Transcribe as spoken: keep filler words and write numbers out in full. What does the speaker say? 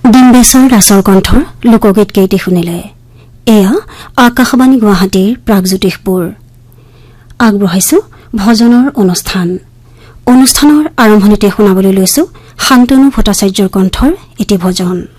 ডিম্বেশ্বৰ দাসৰ কণ্ঠৰ লোকগীত কেইটি শুনিলে। এয়া আকাশবাণী গুৱাহাটীৰ প্ৰাগজ্যোতিষপুৰ। আগবঢ়াইছো ভজনৰ অনুষ্ঠান। অনুষ্ঠানৰ আৰম্ভণিতে শুনাবলৈ লৈছো শান্তনু ভট্টাচাৰ্যৰ কণ্ঠৰ এটি ভজন।